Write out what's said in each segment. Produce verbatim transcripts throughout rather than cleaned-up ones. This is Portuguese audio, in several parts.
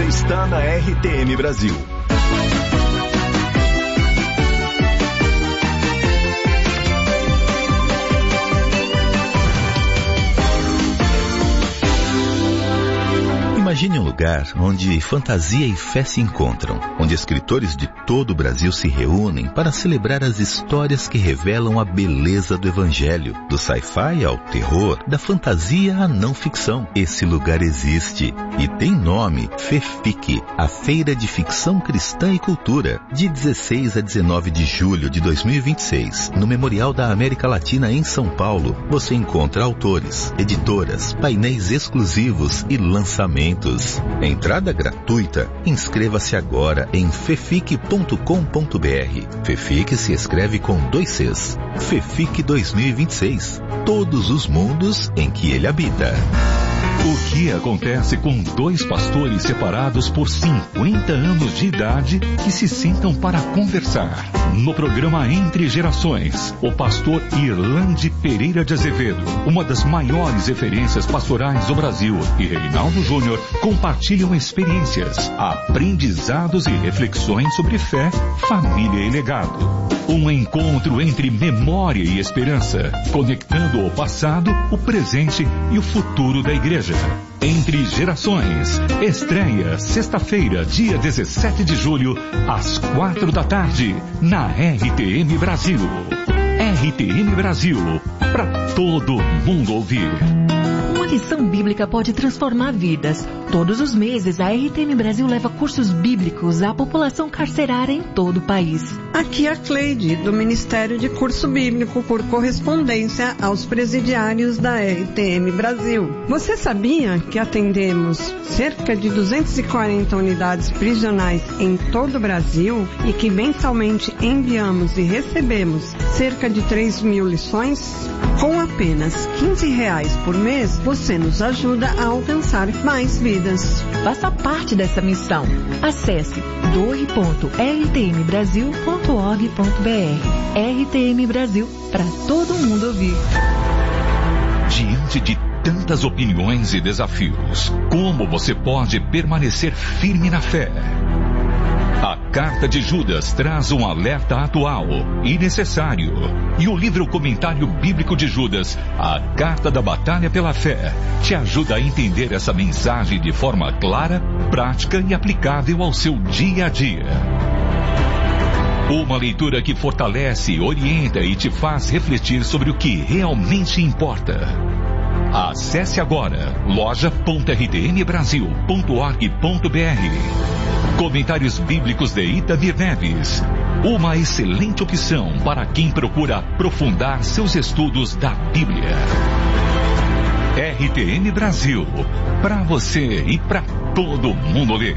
Você está na R T M Brasil. Imagine um lugar onde fantasia e fé se encontram, onde escritores de todo o Brasil se reúnem para celebrar as histórias que revelam a beleza do evangelho, do sci-fi ao terror, da fantasia à não ficção. Esse lugar existe e tem nome: FEFIC, a Feira de Ficção Cristã e Cultura, de dezesseis a dezenove de julho de dois mil e vinte e seis, no Memorial da América Latina em São Paulo. Você encontra autores, editoras, painéis exclusivos e lançamentos. Entrada gratuita. Inscreva-se agora em fefic ponto com ponto br. FEFIC se escreve com dois Cs. FEFIC dois mil e vinte e seis. Todos os mundos em que ele habita. O que acontece com dois pastores separados por cinquenta anos de idade que se sentam para conversar? No programa Entre Gerações, o pastor Irlande Pereira de Azevedo, uma das maiores referências pastorais do Brasil, e Reinaldo Júnior compartilham experiências, aprendizados e reflexões sobre fé, família e legado. Um encontro entre memória e esperança, conectando o passado, o presente e o futuro da igreja. Entre Gerações, estreia sexta-feira, dia dezessete de julho, às quatro da tarde, na R T M Brasil. R T M Brasil, para todo mundo ouvir. Uma lição bíblica pode transformar vidas. Todos os meses, a R T M Brasil leva cursos bíblicos à população carcerária em todo o país. Aqui a Cleide, do Ministério de Curso Bíblico por correspondência aos presidiários da R T M Brasil. Você sabia que atendemos cerca de duzentas e quarenta unidades prisionais em todo o Brasil e que mensalmente enviamos e recebemos cerca de três mil lições? Com apenas quinze reais por mês, você nos ajuda a alcançar mais vidas. Faça parte dessa missão. Acesse doe ponto r t m brasil ponto org ponto b r. R T M Brasil, para todo mundo ouvir. Diante de tantas opiniões e desafios, como você pode permanecer firme na fé? A Carta de Judas traz um alerta atual e necessário. E o livro Comentário Bíblico de Judas, a Carta da Batalha pela Fé, te ajuda a entender essa mensagem de forma clara, prática e aplicável ao seu dia a dia. Uma leitura que fortalece, orienta e te faz refletir sobre o que realmente importa. Acesse agora loja ponto r t m brasil ponto org ponto b r. Comentários Bíblicos de Itamir Neves. Uma excelente opção para quem procura aprofundar seus estudos da Bíblia. R T M Brasil, para você e para todo mundo ler.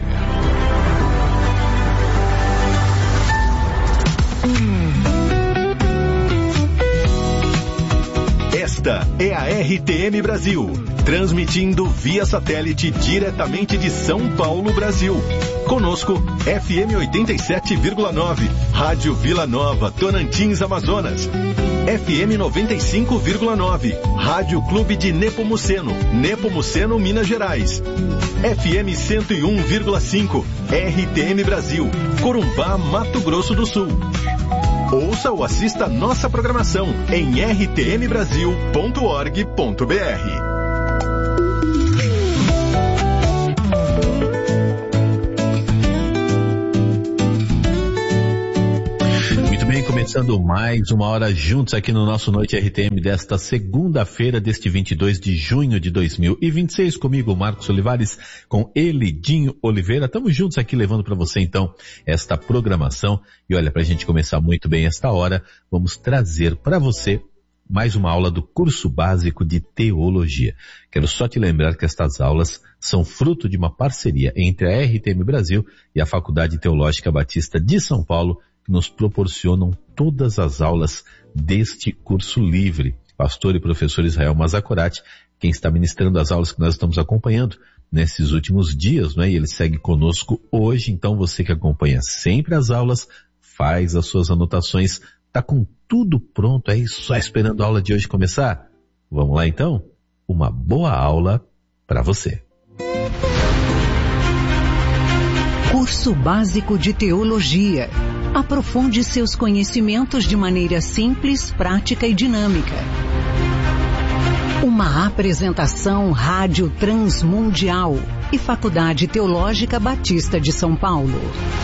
Esta é a R T M Brasil, transmitindo via satélite diretamente de São Paulo, Brasil. Conosco, F M oitenta e sete vírgula nove, Rádio Vila Nova, Tocantins, Amazonas. F M noventa e cinco vírgula nove, Rádio Clube de Nepomuceno, Nepomuceno, Minas Gerais. F M cento e um vírgula cinco, R T M Brasil, Corumbá, Mato Grosso do Sul. Ouça ou assista nossa programação em r t m brasil ponto org ponto b r. Começando mais uma hora juntos aqui no nosso Noite R T M desta segunda-feira, deste vinte e dois de junho de dois mil e vinte e seis, comigo Marcos Olivares, com ele, Dinho Oliveira. Estamos juntos aqui levando para você então esta programação. E olha, para a gente começar muito bem esta hora, vamos trazer para você mais uma aula do curso básico de teologia. Quero só te lembrar que estas aulas são fruto de uma parceria entre a R T M Brasil e a Faculdade Teológica Batista de São Paulo, que nos proporcionam todas as aulas deste curso livre. Pastor e professor Israel Mazakorati, quem está ministrando as aulas que nós estamos acompanhando nesses últimos dias, não é? E ele segue conosco hoje, então você que acompanha sempre as aulas, faz as suas anotações, está com tudo pronto aí, só esperando a aula de hoje começar? Vamos lá então? Uma boa aula para você. Curso Básico de Teologia. Aprofunde seus conhecimentos de maneira simples, prática e dinâmica. Uma apresentação Rádio Transmundial e Faculdade Teológica Batista de São Paulo.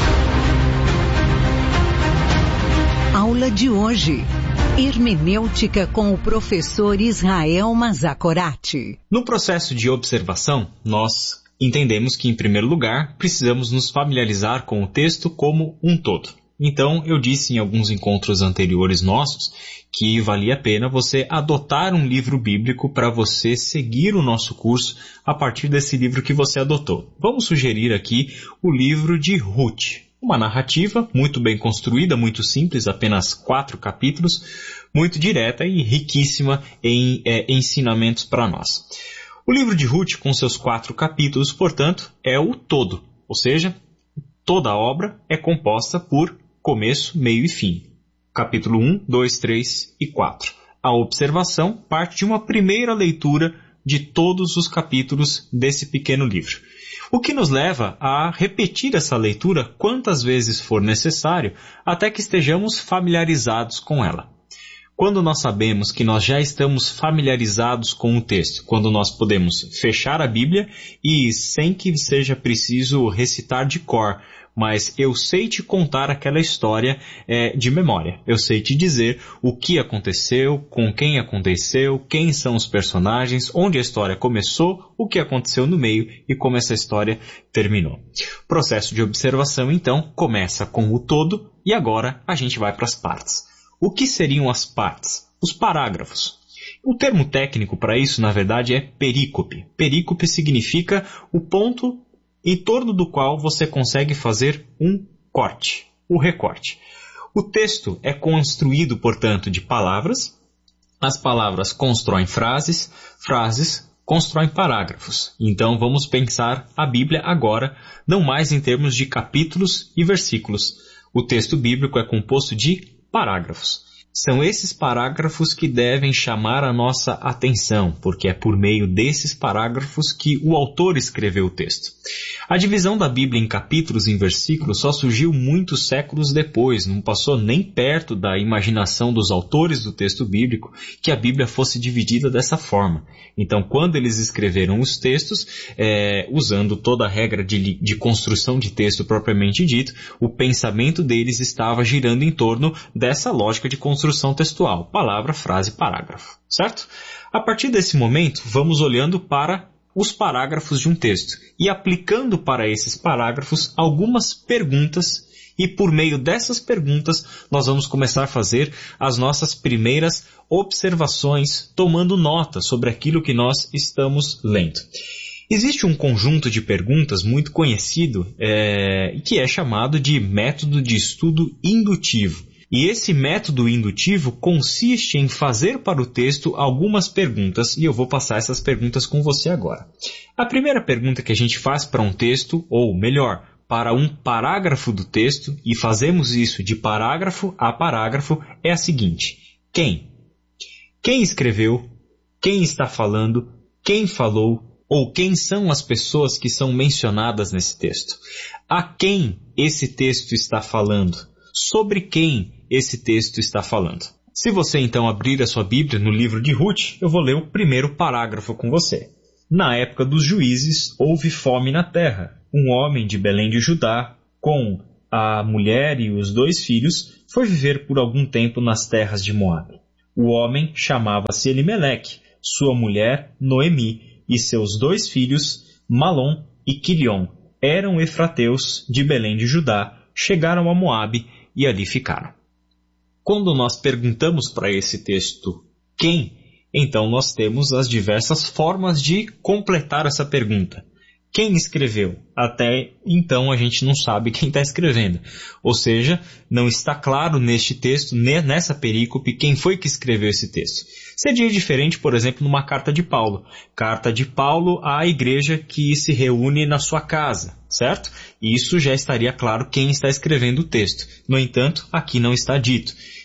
Aula de hoje. Hermenêutica com o professor Israel Mazzacorati. No processo de observação, nós entendemos que, em primeiro lugar, precisamos nos familiarizar com o texto como um todo. Então, eu disse em alguns encontros anteriores nossos que valia a pena você adotar um livro bíblico para você seguir o nosso curso a partir desse livro que você adotou. Vamos sugerir aqui o livro de Ruth. Uma narrativa muito bem construída, muito simples, apenas quatro capítulos, muito direta e riquíssima em é, ensinamentos para nós. O livro de Ruth, com seus quatro capítulos, portanto, é o todo, ou seja, toda a obra é composta por começo, meio e fim. Capítulo um, dois, três e quatro. A observação parte de uma primeira leitura de todos os capítulos desse pequeno livro. O que nos leva a repetir essa leitura quantas vezes for necessário, até que estejamos familiarizados com ela. Quando nós sabemos que nós já estamos familiarizados com o texto, quando nós podemos fechar a Bíblia e, sem que seja preciso recitar de cor, mas eu sei te contar aquela história é, de memória. Eu sei te dizer o que aconteceu, com quem aconteceu, quem são os personagens, onde a história começou, o que aconteceu no meio e como essa história terminou. O processo de observação, então, começa com o todo e agora a gente vai para as partes. O que seriam as partes? Os parágrafos. O termo técnico para isso, na verdade, é perícope. Perícope significa o ponto em torno do qual você consegue fazer um corte, o recorte. O texto é construído, portanto, de palavras. As palavras constroem frases, frases constroem parágrafos. Então, vamos pensar a Bíblia agora, não mais em termos de capítulos e versículos. O texto bíblico é composto de parágrafos. São esses parágrafos que devem chamar a nossa atenção, porque é por meio desses parágrafos que o autor escreveu o texto. A divisão da Bíblia em capítulos e em versículos só surgiu muitos séculos depois, não passou nem perto da imaginação dos autores do texto bíblico que a Bíblia fosse dividida dessa forma. Então, quando eles escreveram os textos, é, usando toda a regra de, de construção de texto propriamente dito, o pensamento deles estava girando em torno dessa lógica de construção Construção textual, palavra, frase, parágrafo, certo? A partir desse momento, vamos olhando para os parágrafos de um texto e aplicando para esses parágrafos algumas perguntas e por meio dessas perguntas nós vamos começar a fazer as nossas primeiras observações, tomando nota sobre aquilo que nós estamos lendo. Existe um conjunto de perguntas muito conhecido é, que é chamado de método de estudo indutivo. E esse método indutivo consiste em fazer para o texto algumas perguntas, e eu vou passar essas perguntas com você agora. A primeira pergunta que a gente faz para um texto, ou melhor, para um parágrafo do texto, e fazemos isso de parágrafo a parágrafo, é a seguinte: quem? Quem escreveu? Quem está falando? Quem falou? Ou quem são as pessoas que são mencionadas nesse texto? A quem esse texto está falando? Sobre quem esse texto está falando? Se você então abrir a sua Bíblia no livro de Ruth, eu vou ler o primeiro parágrafo com você. Na época dos juízes, houve fome na terra. Um homem de Belém de Judá, com a mulher e os dois filhos, foi viver por algum tempo nas terras de Moabe. O homem chamava-se Elimeleque, sua mulher Noemi e seus dois filhos, Malom e Quilion, eram efrateus de Belém de Judá, chegaram a Moabe e ali ficaram. Quando nós perguntamos para esse texto quem, então nós temos as diversas formas de completar essa pergunta. Quem escreveu? Até então a gente não sabe quem está escrevendo. Ou seja, não está claro neste texto, nessa perícope, quem foi que escreveu esse texto. Seria diferente, por exemplo, numa carta de Paulo. Carta de Paulo à igreja que se reúne na sua casa, certo? E isso já estaria claro quem está escrevendo o texto. No entanto, aqui não está dito.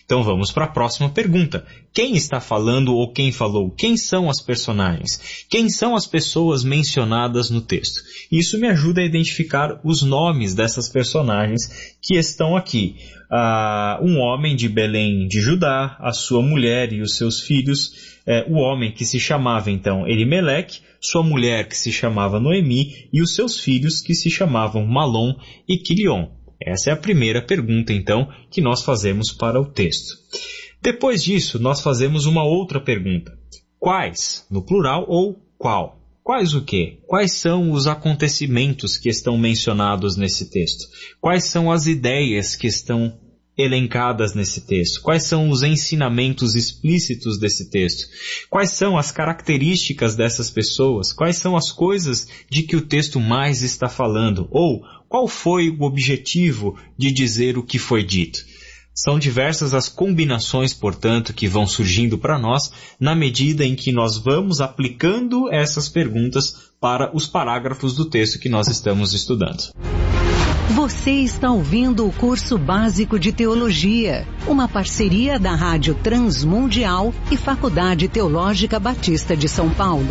Então vamos para a próxima pergunta. Quem está falando ou quem falou? Quem são as personagens? Quem são as pessoas mencionadas no texto? Isso me ajuda a identificar os nomes dessas personagens que estão aqui. Ah, um homem de Belém de Judá, a sua mulher e os seus filhos, eh, o homem que se chamava então Elimeleque, sua mulher que se chamava Noemi e os seus filhos que se chamavam Malom e Quilion. Essa é a primeira pergunta, então, que nós fazemos para o texto. Depois disso, nós fazemos uma outra pergunta. Quais, no plural, ou qual? Quais o quê? Quais são os acontecimentos que estão mencionados nesse texto? Quais são as ideias que estão elencadas nesse texto? Quais são os ensinamentos explícitos desse texto? Quais são as características dessas pessoas? Quais são as coisas de que o texto mais está falando? Ou qual foi o objetivo de dizer o que foi dito? São diversas as combinações, portanto, que vão surgindo para nós na medida em que nós vamos aplicando essas perguntas para os parágrafos do texto que nós estamos estudando. Você está ouvindo o curso básico de teologia, uma parceria da Rádio Transmundial e Faculdade Teológica Batista de São Paulo.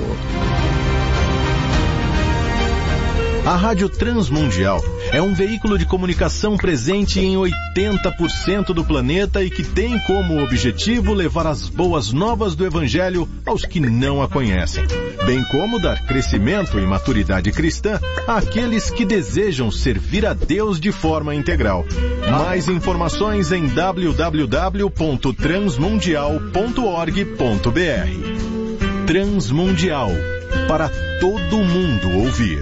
A Rádio Transmundial é um veículo de comunicação presente em oitenta por cento do planeta e que tem como objetivo levar as boas novas do Evangelho aos que não a conhecem, bem como dar crescimento e maturidade cristã àqueles que desejam servir a Deus de forma integral. Mais informações em w w w ponto transmundial ponto org ponto b r. Transmundial, para todo mundo ouvir.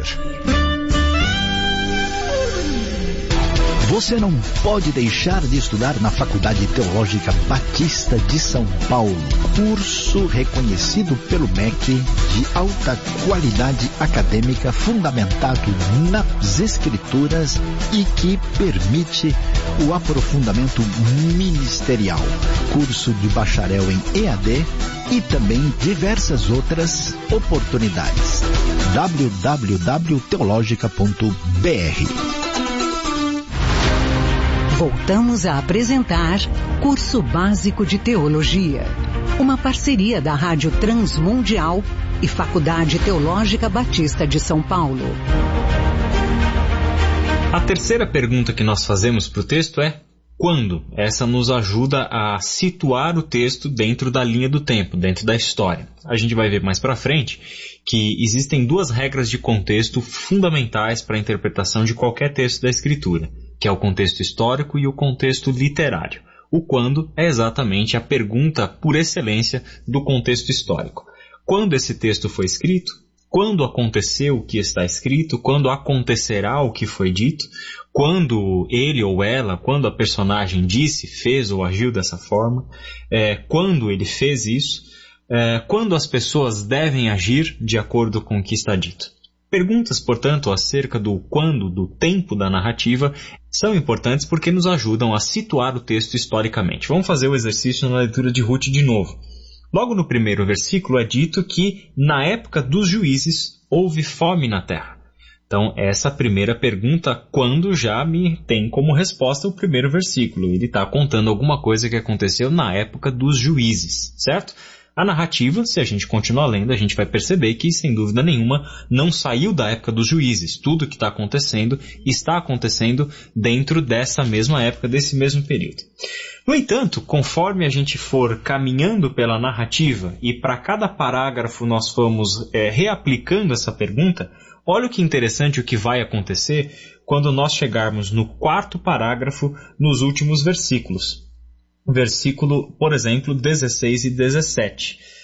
Você não pode deixar de estudar na Faculdade Teológica Batista de São Paulo. Curso reconhecido pelo M E C de alta qualidade acadêmica fundamentado nas Escrituras e que permite o aprofundamento ministerial. Curso de bacharel em E A D e também diversas outras oportunidades. w w w ponto teologica ponto b r. Voltamos a apresentar Curso Básico de Teologia, uma parceria da Rádio Transmundial e Faculdade Teológica Batista de São Paulo. A terceira pergunta que nós fazemos para o texto é quando? Essa nos ajuda a situar o texto dentro da linha do tempo, dentro da história. A gente vai ver mais para frente que existem duas regras de contexto fundamentais para a interpretação de qualquer texto da Escritura, que é o contexto histórico e o contexto literário. O quando é exatamente a pergunta por excelência do contexto histórico. Quando esse texto foi escrito? Quando aconteceu o que está escrito? Quando acontecerá o que foi dito? Quando ele ou ela, quando a personagem disse, fez ou agiu dessa forma? É, quando ele fez isso? É, quando as pessoas devem agir de acordo com o que está dito? Perguntas, portanto, acerca do quando, do tempo da narrativa, são importantes porque nos ajudam a situar o texto historicamente. Vamos fazer o exercício na leitura de Ruth de novo. Logo no primeiro versículo é dito que, na época dos juízes, houve fome na terra. Então, essa primeira pergunta, quando, já me tem como resposta o primeiro versículo. Ele está contando alguma coisa que aconteceu na época dos juízes, certo? A narrativa, se a gente continuar lendo, a gente vai perceber que, sem dúvida nenhuma, não saiu da época dos juízes. Tudo que está acontecendo está acontecendo dentro dessa mesma época, desse mesmo período. No entanto, conforme a gente for caminhando pela narrativa e para cada parágrafo nós fomos é, reaplicando essa pergunta, olha que interessante o que vai acontecer quando nós chegarmos no quarto parágrafo, nos últimos versículos. Versículo, por exemplo, dezesseis e dezessete.